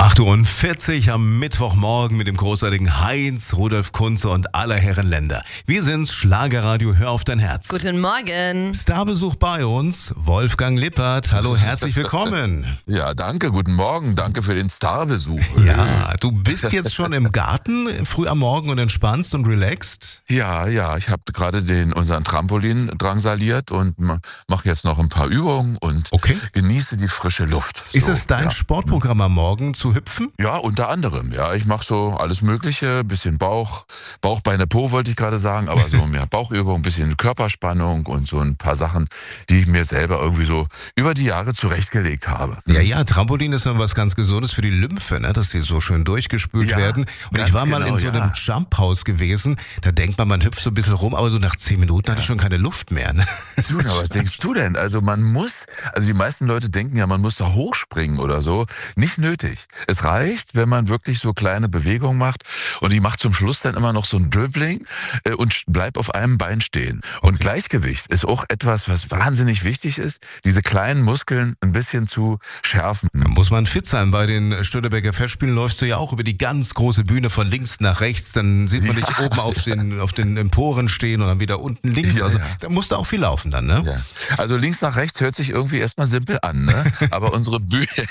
8:40 Uhr am Mittwochmorgen mit dem großartigen Heinz, Rudolf Kunze und aller Herren Länder. Wir sind's, Schlagerradio, hör auf dein Herz. Guten Morgen. Starbesuch bei uns, Wolfgang Lippert. Hallo, herzlich willkommen. Ja, danke, guten Morgen, danke für den Starbesuch. Ja, du bist jetzt schon im Garten, früh am Morgen und entspannst und relaxed? Ja, ich habe gerade unseren Trampolin drangsaliert und mache jetzt noch ein paar Übungen und genieße die frische Luft. Ist es dein Sportprogramm am Morgen zu hüpfen? Ja, unter anderem. Ja, ich mache so alles Mögliche, bisschen Bauch, Beine, Po wollte ich gerade sagen, aber so mehr Bauchübung, bisschen Körperspannung und so ein paar Sachen, die ich mir selber irgendwie so über die Jahre zurechtgelegt habe. Ja, Trampolin ist noch was ganz Gesundes für die Lymphe, ne? Dass die so schön durchgespült werden. Und ich war mal in so einem Jump-Haus gewesen, da denkt man hüpft so ein bisschen rum, aber so nach 10 Minuten hatte ich schon keine Luft mehr. Ne? Du, was denkst du denn? Also die meisten Leute denken ja, man muss da hochspringen oder so. Nicht nötig. Es reicht, wenn man wirklich so kleine Bewegungen macht und ich mache zum Schluss dann immer noch so ein Dribbling und bleib auf einem Bein stehen. Und Gleichgewicht ist auch etwas, was wahnsinnig wichtig ist, diese kleinen Muskeln ein bisschen zu schärfen. Da muss man fit sein. Bei den Stödebecker Festspielen läufst du ja auch über die ganz große Bühne von links nach rechts, dann sieht man dich oben auf den Emporen stehen und dann wieder unten links. Da musst du auch viel laufen dann, ne? Ja. Also links nach rechts hört sich irgendwie erstmal simpel an, ne? Aber unsere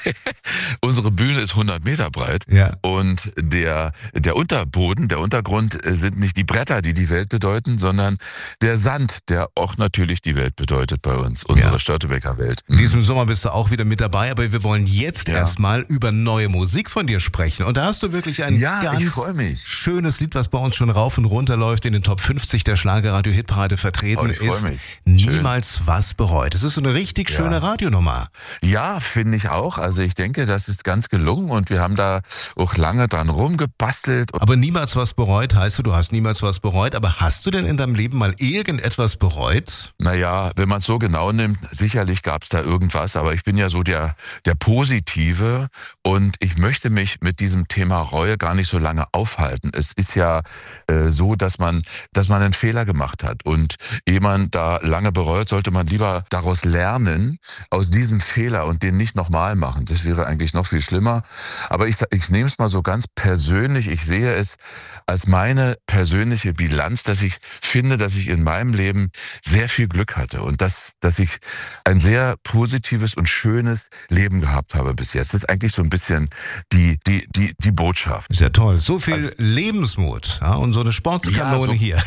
Bühne ist 100 Meter breit und der Unterboden, der Untergrund sind nicht die Bretter, die die Welt bedeuten, sondern der Sand, der auch natürlich die Welt bedeutet bei uns, unsere Störtebeker Welt. In diesem Sommer bist du auch wieder mit dabei, aber wir wollen jetzt erstmal über neue Musik von dir sprechen. Und da hast du wirklich ein ganz schönes Lied, was bei uns schon rauf und runter läuft, in den Top 50 der Schlagerradio-Hitparade vertreten ist. Niemals was bereut. Es ist so eine richtig schöne Radionummer. Ja, finde ich auch. Also ich denke, das ist ganz gelungen und wir haben da auch lange dran rumgebastelt. Aber niemals was bereut heißt du hast niemals was bereut. Aber hast du denn in deinem Leben mal irgendetwas bereut? Naja, wenn man es so genau nimmt, sicherlich gab es da irgendwas. Aber ich bin ja so der Positive und ich möchte mich mit diesem Thema Reue gar nicht so lange aufhalten. Es ist ja so, dass man einen Fehler gemacht hat. Und ehe man da lange bereut, sollte man lieber daraus lernen, aus diesem Fehler und den nicht nochmal machen. Das wäre eigentlich noch viel schlimmer. Aber ich nehme es mal so ganz persönlich. Ich sehe es als meine persönliche Bilanz, dass ich finde, dass ich in meinem Leben sehr viel Glück hatte und dass ich ein sehr positives und schönes Leben gehabt habe bis jetzt. Das ist eigentlich so ein bisschen die Botschaft. Sehr toll. So viel Lebensmut und so eine Sportskanone hier.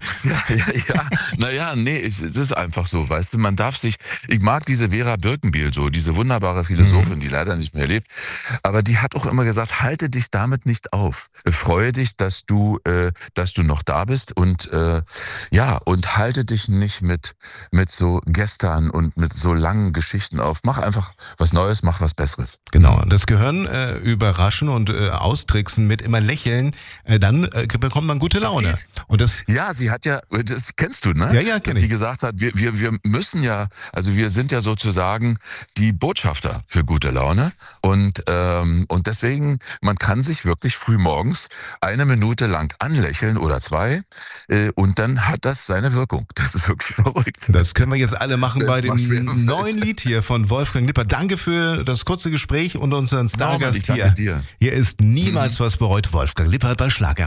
Das ist einfach so, weißt du, ich mag diese Vera Birkenbiel so, diese wunderbare Philosophin, die leider nicht mehr lebt, aber die hat auch immer gesagt, halte dich damit nicht auf. Freue dich, dass du noch da bist und halte dich nicht mit so Gestern und mit so langen Geschichten auf. Mach einfach was Neues, mach was Besseres. Genau, das Gehirn überraschen und austricksen mit immer lächeln, dann bekommt man gute Laune. Sie hat das kennst du, ne? Ja, kenn ich. Sie gesagt hat, wir müssen ja, also wir sind ja sozusagen die Botschafter für gute Laune und deswegen, man kann sich wirklich früh morgens 1 Minute lang anlächeln oder 2 und dann hat das seine Wirkung. Das ist wirklich verrückt. Das können wir jetzt alle machen bei dem neuen Lied hier von Wolfgang Lippert. Danke für das kurze Gespräch und unseren Stargast hier. Dir. Hier ist niemals was bereut. Wolfgang Lippert bei Schlager.